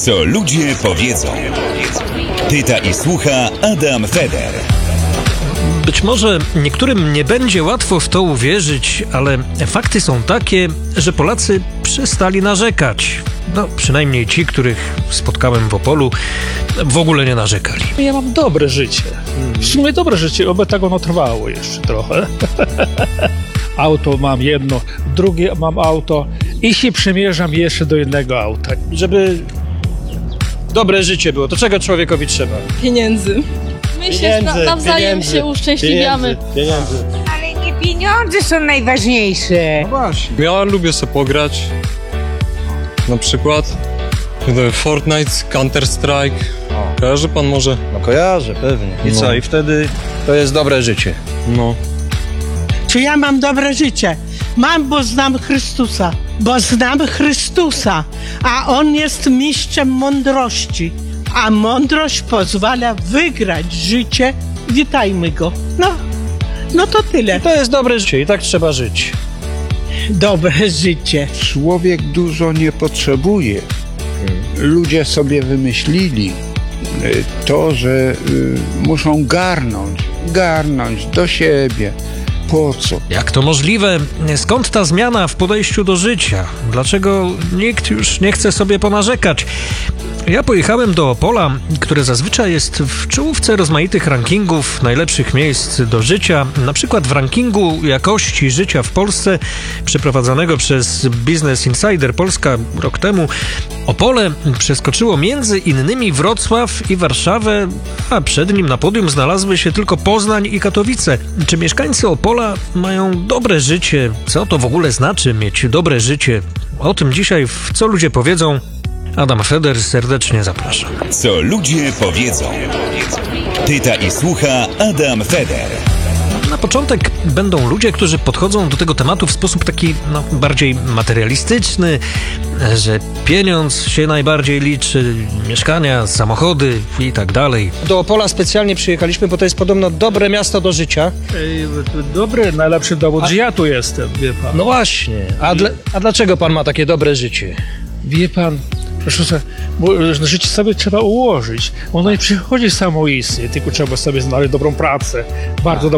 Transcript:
Co ludzie powiedzą. Pyta i słucha Adam Feder. Być może niektórym nie będzie łatwo w to uwierzyć, ale fakty są takie, że Polacy przestali narzekać. No, przynajmniej ci, których spotkałem w Opolu, w ogóle nie narzekali. Ja mam dobre życie. W sumie dobre życie, oby tak ono trwało jeszcze trochę. Auto mam jedno, drugie mam auto i się przymierzam jeszcze do jednego auta. Żeby dobre życie było, to czego człowiekowi trzeba? Pieniędzy. Myślę, że nawzajem się uszczęśliwiamy. Pieniędzy. Ale nie pieniądze są najważniejsze. No właśnie. Ja lubię sobie pograć. Na przykład Fortnite, Counter-Strike. Kojarzy pan może? No kojarzę, pewnie. I No. co? I wtedy to jest dobre życie. No. Czy ja mam dobre życie? Mam, bo znam Chrystusa. Bo znam Chrystusa, a On jest mistrzem mądrości. A mądrość pozwala wygrać życie. Witajmy Go. No to tyle. To jest dobre życie i tak trzeba żyć. Dobre życie. Człowiek dużo nie potrzebuje. Ludzie sobie wymyślili to, że muszą garnąć do siebie. Po co? Jak to możliwe? Skąd ta zmiana w podejściu do życia? Dlaczego nikt już nie chce sobie ponarzekać? Ja pojechałem do Opola, które zazwyczaj jest w czołówce rozmaitych rankingów najlepszych miejsc do życia. Na przykład w rankingu jakości życia w Polsce przeprowadzonego przez Business Insider Polska rok temu Opole przeskoczyło między innymi Wrocław i Warszawę, a przed nim na podium znalazły się tylko Poznań i Katowice. Czy mieszkańcy Opola mają dobre życie? Co to w ogóle znaczy mieć dobre życie? O tym dzisiaj w Co ludzie powiedzą. Adam Feder serdecznie zapraszam. Co ludzie powiedzą. Pyta i słucha Adam Feder. Na początek będą ludzie, którzy podchodzą do tego tematu w sposób taki bardziej materialistyczny, że pieniądz się najbardziej liczy, mieszkania, samochody i tak dalej. Do Opola specjalnie przyjechaliśmy, bo to jest podobno dobre miasto do życia. Dobry, najlepszy dowód, że ja tu jestem, wie pan. No właśnie. A dlaczego pan ma takie dobre życie? Wie pan, proszę sobie, bo życie sobie trzeba ułożyć. Ono nie przychodzi samoistnie, tylko trzeba sobie znaleźć dobrą pracę, bardzo